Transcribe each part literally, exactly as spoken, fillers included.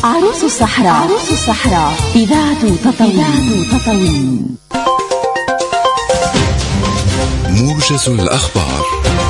عروس الصحراء. عروس الصحراء إذاعة تطاوين. تطاوين موجز الأخبار.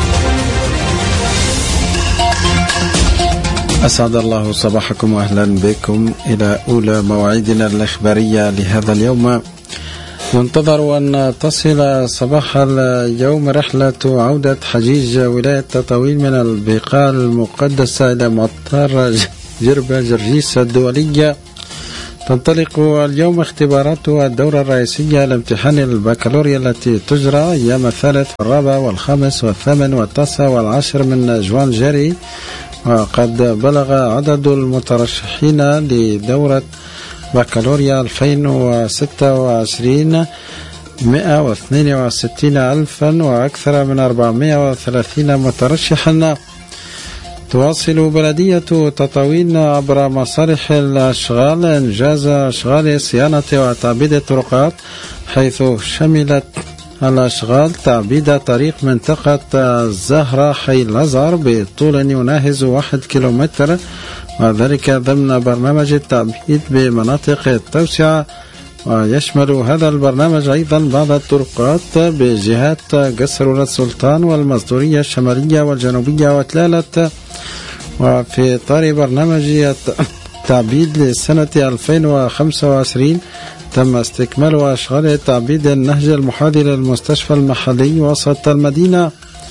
أسعد الله صباحكم وأهلا بكم إلى أولى مواعيدنا الإخبارية لهذا اليوم. ينتظر أن تصل صباح اليوم رحلة عودة حجيج ولاية تطاوين من البقاع المقدسة إلى مطار جربة جرجيس الدولية. تنطلق اليوم اختبارات الدورة الرئيسية لامتحان البكالوريا التي تجرى أيام الثالث والرابع والخامس والثامن والتاسع والعاشر من جوان جاري. وقد بلغ عدد المترشحين لدورة بكالوريا ألفين وستة وعشرين مئة واثنين وستين ألفا وأكثر من أربعمئة وثلاثين مترشحا. تواصل بلدية تطاوين عبر مصالح الأشغال إنجاز أشغال صيانة وتعبيد الطرقات، حيث شملت الأشغال تعبيد طريق منطقة الزهرة حي الأزهر بطول يناهز واحد كيلومتر، وذلك ضمن برنامج التعبيد بمناطق التوسعة. ويشمل هذا البرنامج أيضا بعض الطرقات بجهات قصر السلطان والمصدورية الشمالية والجنوبية وتلالة. وفي إطار برنامج التعبيد لسنة ألفين وخمسة وعشرين تم استكمال أشغال تعبيد النهج المحاذي للمستشفى المحلي وسط المدينة.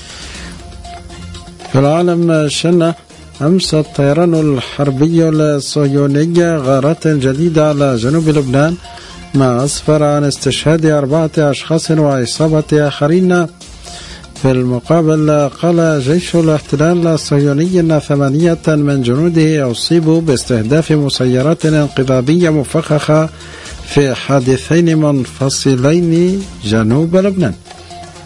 في العالم، شن أمس الطيران الحربي الصهيوني غارات جديدة على جنوب لبنان، ما أسفر عن استشهاد أربعة أشخاص وإصابة آخرين. في المقابل، قال جيش الاحتلال الصهيوني أن ثمانية من جنوده أصيبوا باستهداف مسيرات انقضاضية مفخخة في حادثين منفصلين جنوب لبنان.